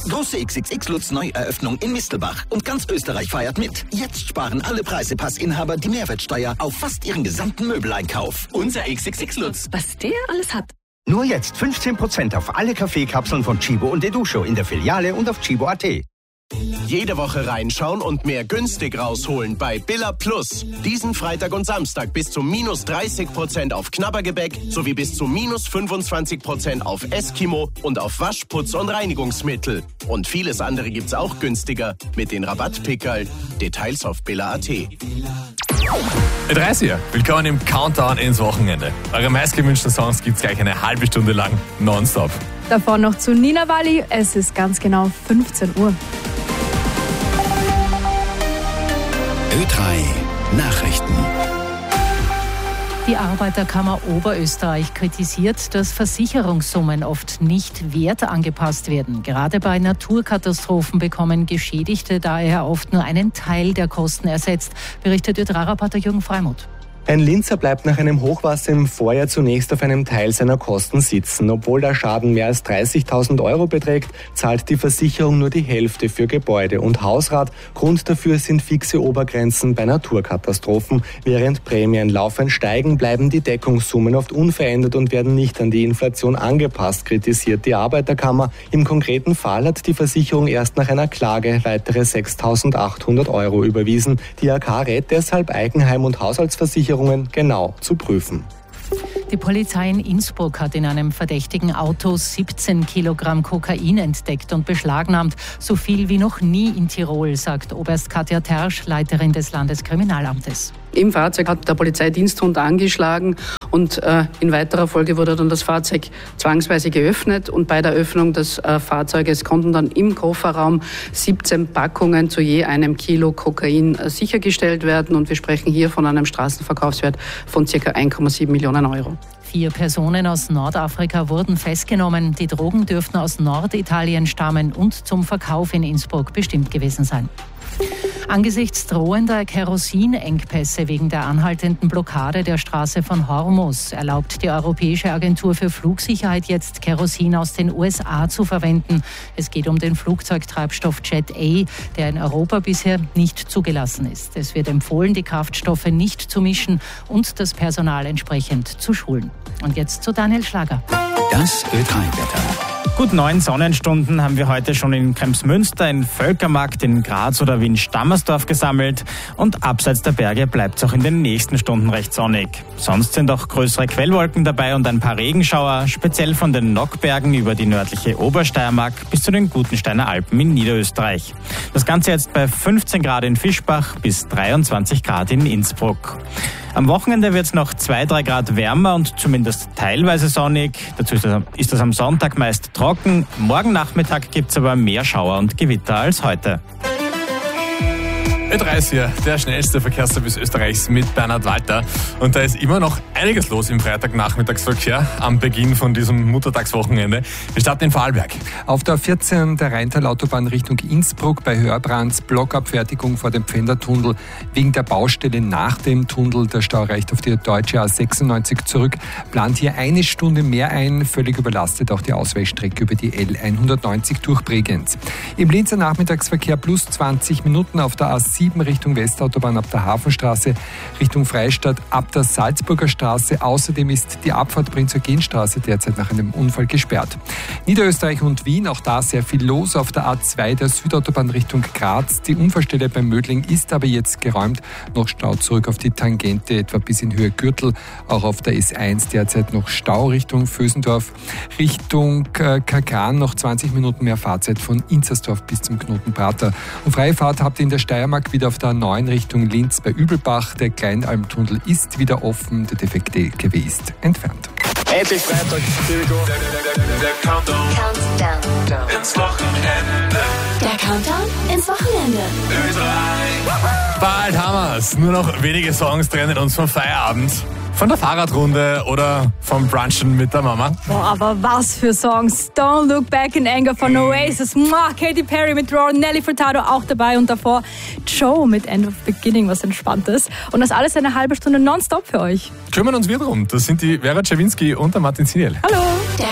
Große XXX Lutz Neueröffnung in Mistelbach. Und ganz Österreich feiert mit. Jetzt sparen alle Preisepassinhaber die Mehrwertsteuer auf fast ihren gesamten Möbeleinkauf. Unser XXX Lutz. Was der alles hat. Nur jetzt 15% auf alle Kaffeekapseln von Chibo und Educho in der Filiale und auf chibo.at. Jede Woche reinschauen und mehr günstig rausholen bei Billa Plus. Diesen Freitag und Samstag bis zu minus 30% auf Knabbergebäck sowie bis zu minus 25% auf Eskimo und auf Waschputz und Reinigungsmittel. Und vieles andere gibt's auch günstiger mit den Rabattpickerl. Details auf Billa.at. 30. Willkommen im Countdown ins Wochenende. Eure meistgewünschten Songs gibt's gleich eine halbe Stunde lang nonstop. Davor noch zu Nina Walli. Es ist ganz genau 15 Uhr. Ö3 Nachrichten. Die Arbeiterkammer Oberösterreich kritisiert, dass Versicherungssummen oft nicht wertangepasst werden. Gerade bei Naturkatastrophen bekommen Geschädigte daher oft nur einen Teil der Kosten ersetzt, berichtet Ö3-Reporter Jürgen Freimuth. Ein Linzer bleibt nach einem Hochwasser im Vorjahr zunächst auf einem Teil seiner Kosten sitzen. Obwohl der Schaden mehr als 30.000 Euro beträgt, zahlt die Versicherung nur die Hälfte für Gebäude und Hausrat. Grund dafür sind fixe Obergrenzen bei Naturkatastrophen. Während Prämien laufend steigen, bleiben die Deckungssummen oft unverändert und werden nicht an die Inflation angepasst, kritisiert die Arbeiterkammer. Im konkreten Fall hat die Versicherung erst nach einer Klage weitere 6.800 Euro überwiesen. Die AK rät deshalb, Eigenheim- und Haushaltsversicherungen genau zu prüfen. Die Polizei in Innsbruck hat in einem verdächtigen Auto 17 Kilogramm Kokain entdeckt und beschlagnahmt. So viel wie noch nie in Tirol, sagt Oberst Katja Tersch, Leiterin des Landeskriminalamtes. Im Fahrzeug hat der Polizeidiensthund angeschlagen und in weiterer Folge wurde dann das Fahrzeug zwangsweise geöffnet und bei der Öffnung des Fahrzeuges konnten dann im Kofferraum 17 Packungen zu je einem Kilo Kokain sichergestellt werden und wir sprechen hier von einem Straßenverkaufswert von ca. 1,7 Millionen Euro. 4 Personen aus Nordafrika wurden festgenommen. Die Drogen dürften aus Norditalien stammen und zum Verkauf in Innsbruck bestimmt gewesen sein. Angesichts drohender Kerosinengpässe wegen der anhaltenden Blockade der Straße von Hormuz erlaubt die Europäische Agentur für Flugsicherheit jetzt Kerosin aus den USA zu verwenden. Es geht um den Flugzeugtreibstoff Jet A, der in Europa bisher nicht zugelassen ist. Es wird empfohlen, die Kraftstoffe nicht zu mischen und das Personal entsprechend zu schulen. Und jetzt zu Daniel Schlager. Das Ö3-Wetter. Gut 9 Sonnenstunden haben wir heute schon in Kremsmünster, in Völkermarkt, in Graz oder Wien-Stammersdorf gesammelt. Und abseits der Berge bleibt es auch in den nächsten Stunden recht sonnig. Sonst sind auch größere Quellwolken dabei und ein paar Regenschauer, speziell von den Nockbergen über die nördliche Obersteiermark bis zu den Gutensteiner Alpen in Niederösterreich. Das Ganze jetzt bei 15 Grad in Fischbach bis 23 Grad in Innsbruck. Am Wochenende wird es noch 2-3 Grad wärmer und zumindest teilweise sonnig. Dazu ist das am Sonntag meist trocken. Morgen Nachmittag gibt es aber mehr Schauer und Gewitter als heute. Ö3, der schnellste Verkehrsservice Österreichs mit Bernhard Walter. Und da ist immer noch einiges los im Freitagnachmittagsverkehr am Beginn von diesem Muttertagswochenende. Wir starten in Vorarlberg. Auf der 14 der Rheintal-Autobahn Richtung Innsbruck bei Hörbrands Blockabfertigung vor dem Pfändertunnel wegen der Baustelle nach dem Tunnel. Der Stau reicht auf die deutsche A96 zurück. Plant hier 1 Stunde mehr ein. Völlig überlastet auch die Ausweichstrecke über die L190 durch Bregenz. Im Linzer Nachmittagsverkehr plus 20 Minuten auf der A7 Richtung Westautobahn ab der Hafenstraße, Richtung Freistadt ab der Salzburger Straße. Außerdem ist die Abfahrt Prinz-Eugen-Straße derzeit nach einem Unfall gesperrt. Niederösterreich und Wien, auch da sehr viel los auf der A2 der Südautobahn Richtung Graz. Die Unfallstelle bei Mödling ist aber jetzt geräumt. Noch Stau zurück auf die Tangente, etwa bis in Höhe Gürtel. Auch auf der S1 derzeit noch Stau Richtung Vösendorf. Richtung Kagran noch 20 Minuten mehr Fahrzeit von Inzersdorf bis zum Knoten Prater. Und freie Fahrt habt ihr in der Steiermark wieder auf der A9 Richtung Linz bei Übelbach. Der Kleinalmtunnel ist wieder offen, der defekte LKW ist entfernt. Endlich Freitag, here we go. Der Countdown ins Wochenende. Der Countdown ins Wochenende. Ö3. Bald haben wir's. Nur noch wenige Songs trennen uns vom Feierabend. Von der Fahrradrunde oder vom Brunchen mit der Mama. Boah, aber was für Songs. Don't Look Back in Anger von Oasis. Katy Perry mit Roar, Nelly Furtado auch dabei und davor Joe mit End of Beginning, was Entspanntes. Und das alles eine halbe Stunde nonstop für euch. Kümmern uns wir drum. Das sind die Vera Czerwinski und der Martin Ziniel. Hallo.